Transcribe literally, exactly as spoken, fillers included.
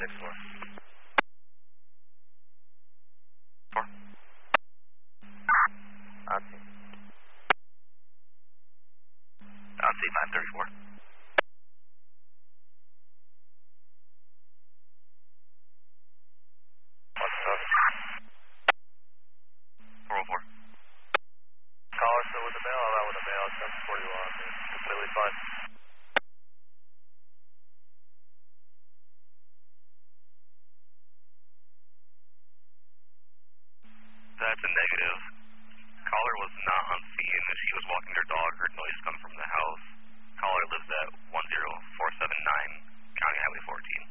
six four. Four. On scene. On scene nine thirty-four. What's up? four oh four. Caller still with the mail? I'm out with the mail. seven forty-one. Completely fine. That's a negative. Caller was not on scene. She was walking her dog. Heard noise come from the house. Caller lives at one zero four seven nine County Highway fourteen.